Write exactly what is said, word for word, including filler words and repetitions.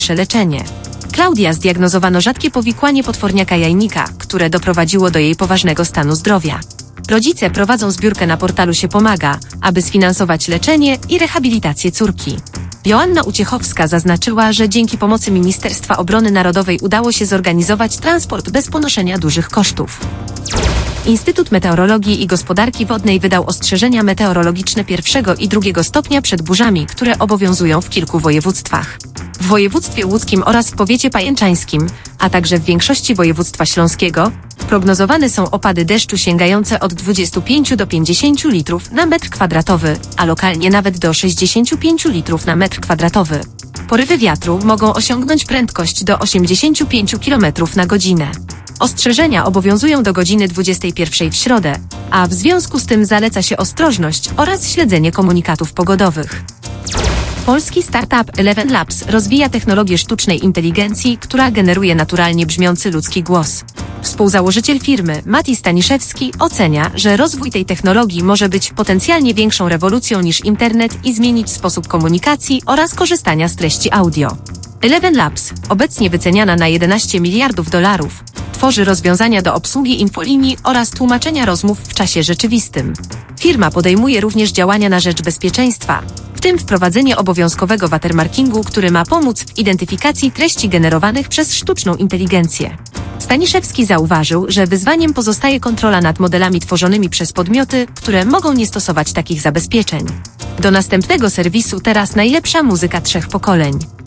leczenie. Klaudia zdiagnozowano rzadkie powikłanie potworniaka jajnika, które doprowadziło do jej poważnego stanu zdrowia. Rodzice prowadzą zbiórkę na portalu Się Pomaga, aby sfinansować leczenie i rehabilitację córki. Joanna Uciechowska zaznaczyła, że dzięki pomocy Ministerstwa Obrony Narodowej udało się zorganizować transport bez ponoszenia dużych kosztów. Instytut Meteorologii i Gospodarki Wodnej wydał ostrzeżenia meteorologiczne pierwszego i drugiego stopnia przed burzami, które obowiązują w kilku województwach. W województwie łódzkim oraz w powiecie pajęczańskim, a także w większości województwa śląskiego, prognozowane są opady deszczu sięgające od dwudziestu pięciu do pięćdziesięciu litrów na metr kwadratowy, a lokalnie nawet do sześćdziesięciu pięciu litrów na metr kwadratowy. Porywy wiatru mogą osiągnąć prędkość do osiemdziesięciu pięciu kilometrów na godzinę. Ostrzeżenia obowiązują do godziny dwudziestej pierwszej w środę, a w związku z tym zaleca się ostrożność oraz śledzenie komunikatów pogodowych. Polski startup Eleven Labs rozwija technologię sztucznej inteligencji, która generuje naturalnie brzmiący ludzki głos. Współzałożyciel firmy, Mati Staniszewski, ocenia, że rozwój tej technologii może być potencjalnie większą rewolucją niż internet i zmienić sposób komunikacji oraz korzystania z treści audio. Eleven Labs, obecnie wyceniana na jedenaście miliardów dolarów, tworzy rozwiązania do obsługi infolinii oraz tłumaczenia rozmów w czasie rzeczywistym. Firma podejmuje również działania na rzecz bezpieczeństwa, w tym wprowadzenie obowiązkowego watermarkingu, który ma pomóc w identyfikacji treści generowanych przez sztuczną inteligencję. Staniszewski zauważył, że wyzwaniem pozostaje kontrola nad modelami tworzonymi przez podmioty, które mogą nie stosować takich zabezpieczeń. Do następnego serwisu teraz najlepsza muzyka trzech pokoleń.